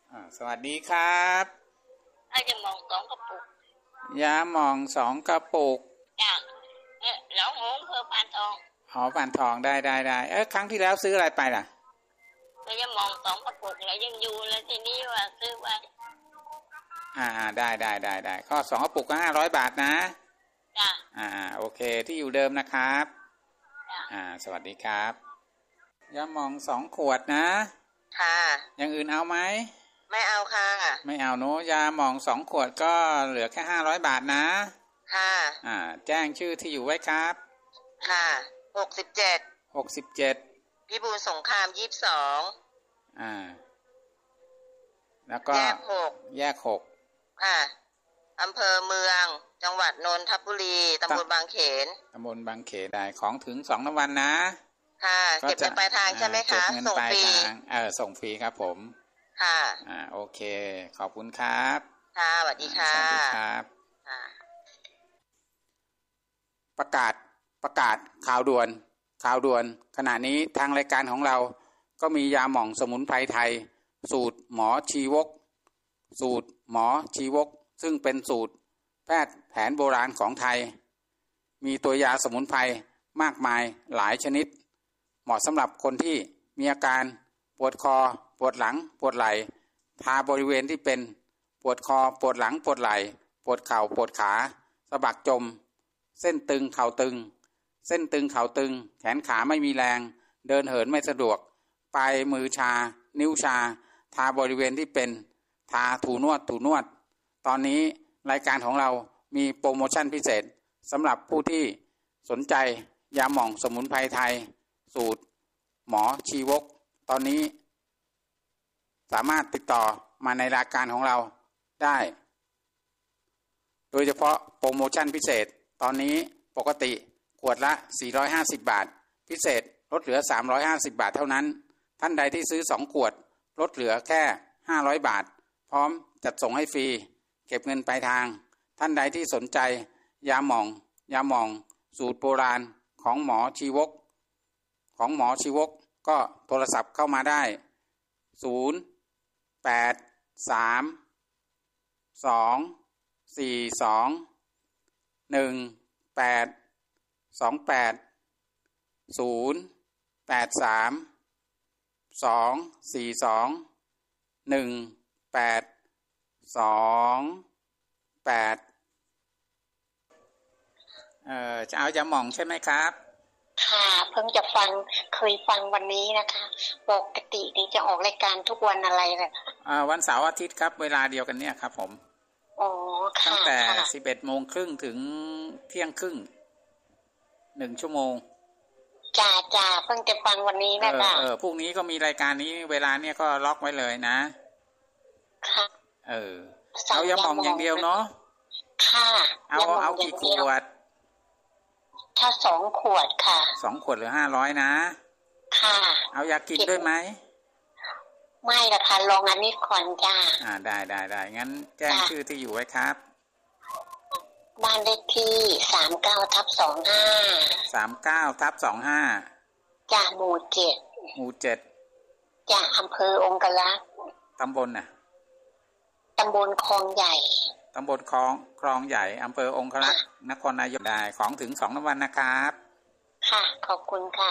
สวัสดีครับถ้าจะมองสองกระปุกยาหม่อง2 กระปุกจ้ะหนองหงส์เพื่อปานทองปานทองได้ครั้งที่แล้วซื้ออะไรไปล่ะก็จะมอง2 กระปุกแล้วยังอยู่แล้วทีนี้ว่าซื้อไว้ได้ข้อ2 กระปุกก็500 บาทนะจ้ะโอเคที่อยู่เดิมนะครับจ้ะสวัสดีครับยาหม่อง2 ขวดนะค่ะอย่างอื่นเอาไหมไม่เอาค่ะไม่เอาเนอะยาหม่อง2 ขวดก็เหลือแค่500 บาทนะค่ะแจ้งชื่อที่อยู่ไว้ครับค่ะ67พิบูลสงคราม22 แล้วก็แยก 6 ค่ะอำเภอเมืองจังหวัดนนทบุรีตำบลบางเขนได้ของถึง2 วันนะค่ะเก็บเงินปลายทางใช่ไหมคะส่งฟรีส่งฟรีครับผมค่ะโอเคขอบคุณครับค่ะสวัสดีค่ะสวัสดีครับประกาศข่าวด่วนขณะนี้ทางรายการของเราก็มียาหม่องสมุนไพรไทยสูตรหมอชีวกซึ่งเป็นสูตรแพทย์แผนโบราณของไทยมีตัวยาสมุนไพรมากมายหลายชนิดเหมาะสำหรับคนที่มีอาการปวดคอปวดหลังปวดไหล่ทาบริเวณที่เป็นปวดคอปวดหลังปวดไหล่ปวดเข่าปวดขาสะบักจมเส้นตึงเข่าตึงแขนขาไม่มีแรงเดินเหินไม่สะดวกปลายมือชานิ้วชาทาบริเวณที่เป็นทาถูนวดตอนนี้รายการของเรามีโปรโมชั่นพิเศษสำหรับผู้ที่สนใจยาหม่องสมุนไพรไทยสูตรหมอชีวกตอนนี้สามารถติดต่อมาในรายการของเราได้โดยเฉพาะโปรโมชั่นพิเศษตอนนี้ปกติขวดละ450 บาทพิเศษลดเหลือ350 บาทเท่านั้นท่านใดที่ซื้อ2 ขวดลดเหลือแค่500 บาทพร้อมจัดส่งให้ฟรีเก็บเงินปลายทางท่านใดที่สนใจยาหม่องสูตรโบราณของหมอชีวกก็โทรศัพท์เข้ามาได้จะเอายาหม่องใช่ไหมครับค่ะเพิ่งจะเคยฟังวันนี้นะคะปกตินี่จะออกรายการทุกวันอะไรเลยวันเสาร์อาทิตย์ครับเวลาเดียวกันเนี่ยครับผมค่ะตั้งแต่ 11:30 นถึงเที่ยงครึ่ง1 ชั่วโมงจ้าเพิ่งจะฟังวันนี้นะคะพรุ่งนี้ก็มีรายการนี้เวลาเนี่ยก็ล็อกไว้เลยนะค่ะเอายาหม่องอย่างเดียวเนาะค่ะเอากี่ขวดถ้า2 ขวดค่ะ 2 ขวดหรือ500นะค่ะเอายากินด้วยไหมไม่ละค่ะลองอันนี้ก่อนจ้าได้งั้นแจ้งชื่อที่อยู่ไว้ครับบ้านเลขที่39/25จ้าหมู่7จ้าอำเภอองครักษ์ตำบลตำบลคลองใหญ่อำเภอองครักษ์นครนายกได้ของถึง2 วันนะครับค่ะขอบคุณค่ะ